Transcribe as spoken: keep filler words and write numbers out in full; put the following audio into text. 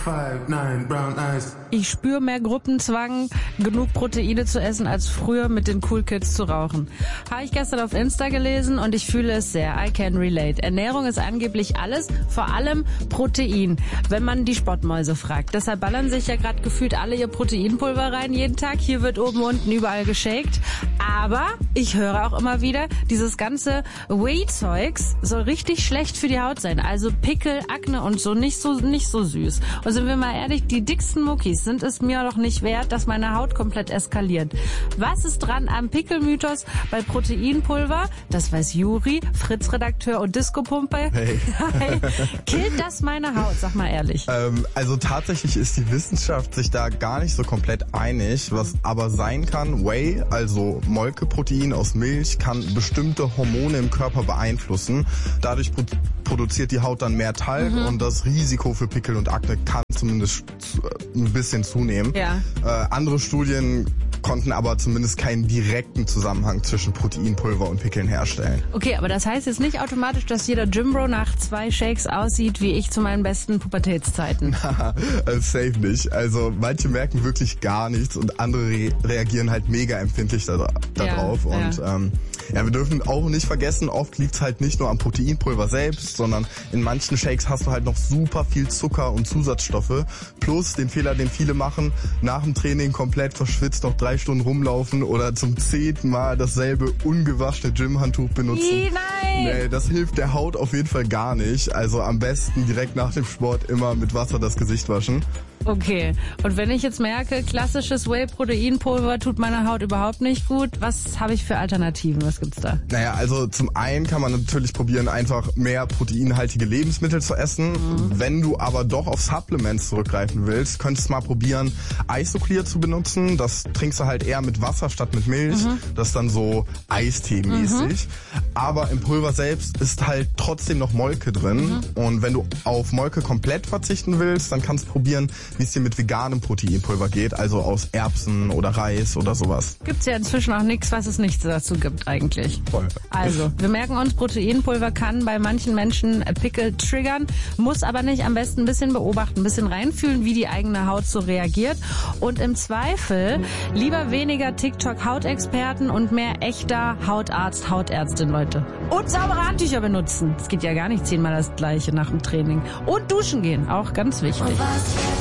five, nine, brown eyes. Ich spüre mehr Gruppenzwang, genug Proteine zu essen, als früher mit den Cool Kids zu rauchen. Habe ich gestern auf Insta gelesen und ich fühle es sehr. I can relate. Ernährung ist angeblich alles, vor allem Protein, wenn man die Spottmäuse fragt. Deshalb ballern sich ja gerade gefühlt alle ihr Proteinpulver rein jeden Tag. Hier wird oben, unten, überall geshakt. Aber ich höre auch immer wieder, dieses ganze Whey-Zeugs soll richtig schlecht für die Haut sein. Also Pickel, Akne und so, nicht so, nicht so süß. Und sind wir mal ehrlich, die dicksten Muckis sind es mir doch nicht wert, dass meine Haut komplett eskaliert. Was ist dran am Pickelmythos bei Proteinpulver? Das weiß Juri, Fritz-Redakteur und Disco-Pumpe. Hey. Killt das meine Haut? Sag mal ehrlich. Ähm, also tatsächlich ist die Wissenschaft sich da gar nicht so komplett einig. Was aber sein kann, Whey, also Molkeprotein aus Milch, kann bestimmte Hormone im Körper beeinflussen. Dadurch pro- produziert die Haut dann mehr Talg mhm. und das Risiko für Pickel und Akne kann zumindest ein bisschen zunehmen. Ja. Äh, andere Studien konnten aber zumindest keinen direkten Zusammenhang zwischen Proteinpulver und Pickeln herstellen. Okay, aber das heißt jetzt nicht automatisch, dass jeder Gymbro nach zwei Shakes aussieht, wie ich zu meinen besten Pubertätszeiten. Safe nicht. Also manche merken wirklich gar nichts und andere re- reagieren halt mega empfindlich da, da ja, drauf. Und ja. Ähm, ja, wir dürfen auch nicht vergessen, oft liegt es halt nicht nur am Proteinpulver selbst, sondern in manchen Shakes hast du halt noch super viel Zucker und Zusatzstoffe. Plus den Fehler, den viele machen, nach dem Training komplett verschwitzt noch drei Stunden rumlaufen oder zum zehnten Mal dasselbe ungewaschene Gymhandtuch benutzen. Ii, nein! Nee, das hilft der Haut auf jeden Fall gar nicht. Also am besten direkt nach dem Sport immer mit Wasser das Gesicht waschen. Okay, und wenn ich jetzt merke, klassisches Whey-Proteinpulver tut meiner Haut überhaupt nicht gut, was habe ich für Alternativen? Was gibt's da? Naja, also zum einen kann man natürlich probieren, einfach mehr proteinhaltige Lebensmittel zu essen. Mhm. Wenn du aber doch auf Supplements zurückgreifen willst, könntest du mal probieren, Isoclear zu benutzen. Das trinkst du halt eher mit Wasser statt mit Milch. Mhm. Das ist dann so Eistee-mäßig. Mhm. Aber im Pulver selbst ist halt trotzdem noch Molke drin. Mhm. Und wenn du auf Molke komplett verzichten willst, dann kannst du probieren, wie es dir mit veganem Proteinpulver geht, also aus Erbsen oder Reis oder sowas. Gibt's ja inzwischen auch nichts, was es nichts dazu gibt eigentlich. Voll. Also, wir merken uns, Proteinpulver kann bei manchen Menschen Pickel triggern, muss aber nicht, am besten ein bisschen beobachten, ein bisschen reinfühlen, wie die eigene Haut so reagiert und im Zweifel lieber weniger TikTok-Hautexperten und mehr echter Hautarzt, Hautärztin, Leute. Und saubere Handtücher benutzen. Es geht ja gar nicht zehnmal das Gleiche nach dem Training. Und duschen gehen, auch ganz wichtig.